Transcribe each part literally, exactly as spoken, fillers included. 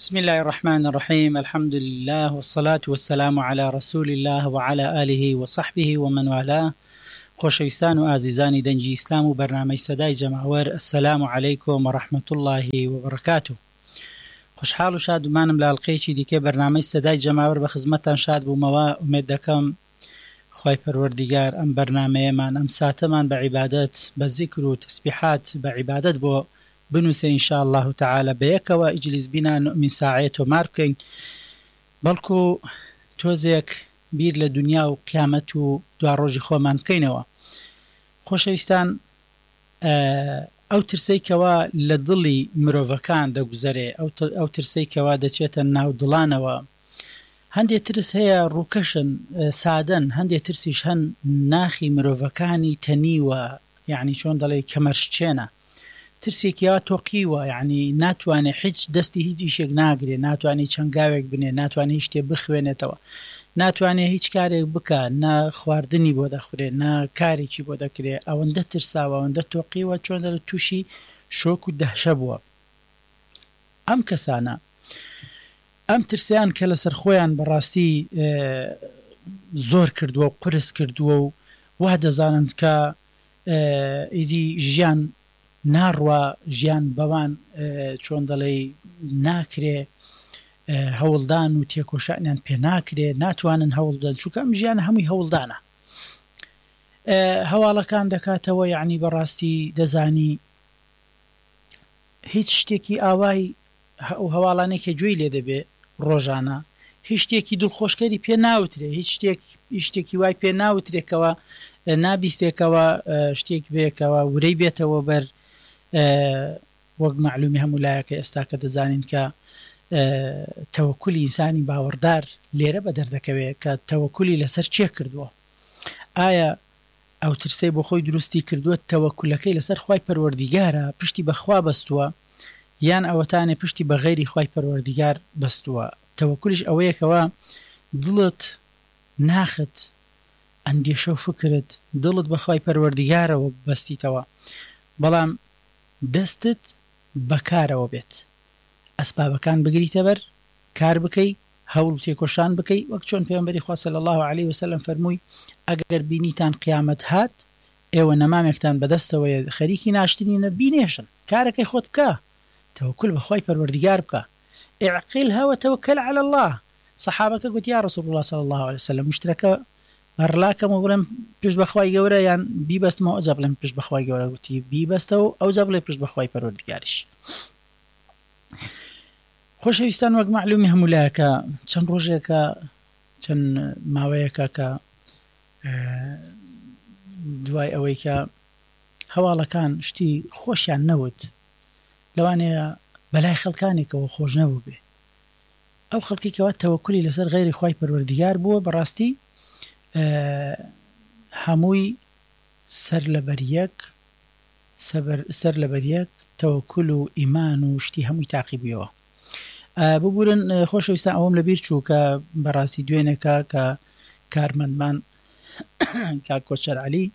بسم الله الرحمن الرحيم. الحمد لله والصلاة والسلام على رسول الله وعلى آله وصحبه ومن والاه. خۆشەویستان و ئازیزانی دەنگی ئیسلام و بەرنامەی سەدای جەماوەر، السلام عليكم ورحمة الله وبركاته. خوشحاڵ و شادمانم لە حەڵقەیەکی دیکەی بەرنامەی سەدای جەماوەر بە خزمەتتان شاد بوومەوە. ئومێد دەکەم خوای پەروەردیگار ئەم بەرنامەیەمان ئەم ساتەمان بە عیبادەت، بە زیکر و تەسبیحات بە عیبادەت بۆ بنووسێ ئینشاء الله تعالى بەیەکەوە ئیجلیس بینا نؤمن ساعەیە تۆمار بکەین، بەڵکو تۆزێک بیر لە دنیا و قیامەت و دوا ڕۆژی خۆمان بکەینەوە. خۆشەویستان، ئەو ترسەی کەوا لە دڵی مرۆڤەکان دەگوزەرێ، ئەو ترسەی کەوا دەچێتە ناو دڵانەوە، هەندێک ترس هەیە ڕووکەشن سادەن، هەندێک ترسیش هەن ناخی مرۆڤەکانی تەنیوە، یعنی چۆن دەڵێ کەمەرشچێنە، ترسێکیەوە تۆقیوە، یعنی ناتوانێت هیچ دەستی هیچ ئیشێک ناگرێت، ناتوانێت چەنگاوێک بنێ، ناتوانێت هیچ شتێک بخوێنێتەوە، ناتوانێت هیچ کارێک بکە، نا خواردنی بۆ دەخورێت، نا کارێکی بۆ دەکرێت. ئەوەندە ترساوە، ئەوەندە تۆقیوە، چۆن دەڵێت تووشی شۆک و دەهشە بووە. ئەم کەسانە ئەم ترسیان کە لەسەر خۆیان بەڕاستی زۆر کردووە و قرس کردووە و وا دەزانن کە ئیدی ژیان ناڕوە، ژیان بەوان چۆن دەڵێ ناکرێ، هەوڵدان و تێکۆشانیان پێ ناکرێ، ناتوانن هەوڵ بدەن، چونکە ئەم ژیانە هەمووی هەوڵدانە. هەواڵەکان دەکاتەوە، یعنی بەڕاستی دەزانی هیچ شتێکی ئاوای ئەو هەواڵانێکە گوێی لێ دەبێ ڕۆژانە، هیچ شتێکی دڵخۆشکەری پێ ناوترێ، هیچ شتێکی وای پێ ناوترێکەوە، نابیستێکەوە شتێک بێکەوە ورەی بێتەوە بەر وەک معلومی هەموو لایەکە ئێستا کە دەزانین کە تەوەکولی ئینسانی باوەڕدار لێرە بە دەردەکەوێت کە تەوەکولی لەسەر چێ کردووە. ئایا ئەو ترسەی بۆ خۆی دروستی کردووە تەوەکولەکەی لەسەر خوای پەروەردیگارە، پشتی بەخوا بەستووە، یان ئەوەتانێ پشتی بە غەیری خوای پەروەردیگار بەستووە. تەوەکولیش ئەوەیەکەوە دڵت ناخت ئەندێشە و فکرت، دڵت بەخوای پەروەردیگارەوە بەستیتەوە، بەڵام دەستت بەکارەوە بێت، ئەسبابەکان بگریتە بەر، کار بکەی، هەوڵ و تێکۆشان بکەی، وەک چۆن پێغەمبەری خوا صلی الله علیه وسلم فەرمووی ئەگەر بینیتان قیامەت هات، ئێوە نەمامێکتان بەدەستەوەیە خەریکی ناشتنینە، بینێشن، کارەکەی خۆت بکە، تەوەکل بەخوای پەروەردیگار بکە، اعقلها وتوکل علی الله. سەحابەکە گوت یا رسول الله صلی الله علیه وسلم، مشترەکە هەرلاکەم و بڵێم پشت بەخوای گەورە یان بیبەستمەوە؟ ئەوجا بڵێم پشت بەخوای گەورە. گوتی بیبەستەوە، ئەوجا بڵێ پشت بەخوای پەروەردیگاریش. خۆشەویستان، وەک معلومی هەموو لایەکە چەند ڕۆژێکە چەند ماوەیەکە کە دوای ئەوەی کە هەواڵەکان شتی خۆشیان نەوت، لەوانەیە بەلای خەڵکانێکەوە خۆش نەبوو بێ، ئەو خەڵکێکەوە تەوەکولی لەسەر غەیری خوای پەروەردیگار بووە، بەڕاستی هەمووی سەر لەبەر یەک سەر لەبەر یەک تەوەکل و ئیمان و شتی هەمووی تاقی بوویەوە. ببورن خۆشەویستان، ئەوەم لەبیر چوو کە بەڕاستی دوێنێکە کە کارمەندمان کاک کۆچەر عەلی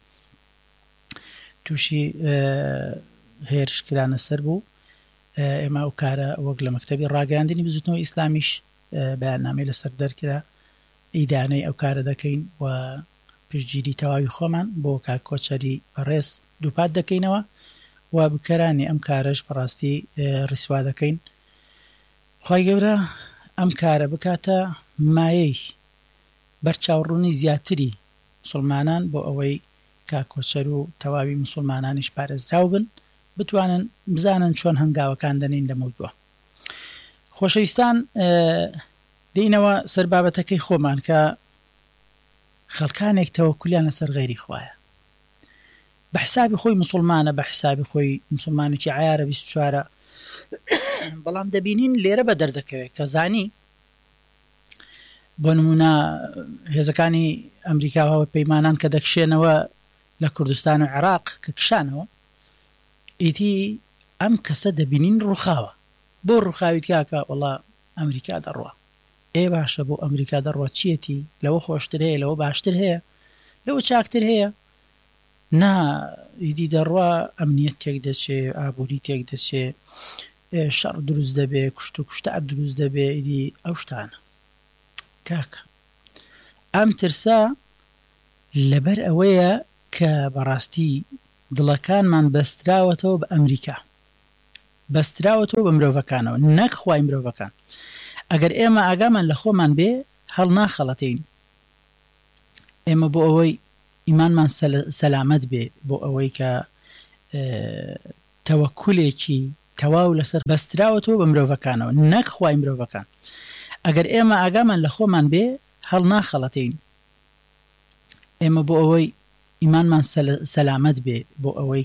تووشی هێرشکرانە سەر بوو، ئێمە ئەو کارە وەک لە مەکتەبی ڕاگەیاندنی بزوتنەوە ئیسلامیش بەیاننامەی لەسەر دەرکرا، ئیدانەی ئەو کارە دەکەین و پشتگیری تەواوی خۆمان بۆ کاک کۆچەری بەڕێز دووپات دەکەینەوە و بکەرانی ئەم کارەش بەڕاستی ڕیسوا دەکەین. خوای گەورە ئەم کارە بکاتە مایەی بەرچاوڕوونی زیاتری مسلمانان بۆ ئەوەی کاک کۆچەر و تەواوی مسلمانانیش پارێزراو بن، بتوانن بزانن چۆن هەنگاوەکان دەنین لە مەودووە. خۆشەویستان، دێینەوە سەر بابەتەکەی خۆمان کە خەڵکانێک تەوەکولیان لەسەر غەیری خوایە، بە حسابی خۆی مسلمانە، بە حسابی خۆی مسلمانێکی عیارە بیست و چوارە، بەڵام دەبینین لێرە بە دەردەکەوێت کە زانی بۆ نمونە هێزەکانی ئەمریکا هەوە پەیمانان کە دەکشێنەوە لە کوردستان و عێراق کە کشانەوە، ئیتی ئەم کەسە دەبینین ڕووخاوە. بۆ ڕووخاویت کاکە؟ وەڵا ئەمریکا دەڕوە. ئێ باشە، بۆ ئەمریکا دەڕوە چیەتی؟ لەوە خۆشتر هەیە، لەوە باشتر هەیە، لەوە چاکتر هەیە؟ نا، ئیدی دەڕوە ئەمنیەت تێک دەچێ، ئابووری تێک دەچێ، شەڕ دروست دەبێ، کوشت و کوشتار دروست دەبێ، ئیدی ئەو شتانە. کاکە ئەم ترسا لەبەر ئەوەیە کە بەڕاستی دڵەکانمان بەستراوەتەوە بە ئەمریکا، بەستراوەتەوە بە مرۆڤەکانەوە، نەک خوای مرۆڤەکان. ئەگەر ئێمە ئاگامان لە خۆمان بێ هەڵ ناخەڵەتین. ئێمە بۆ ئەوەی ئیمانمان سەلامەت بێ، بۆ ئەوەی کە تەوەکولێکی تەواو لەسەر بەستراوەتەوە بە مرۆڤەکانەوە، نەک خوای مرۆڤەکان. ئەگەر ئێمە ئاگامان لە خۆمان بێ هەڵ ناخەڵەتین. ئێمە بۆ ئەوەی ئیمانمان سەلامەت بێ، بۆ ئەوەی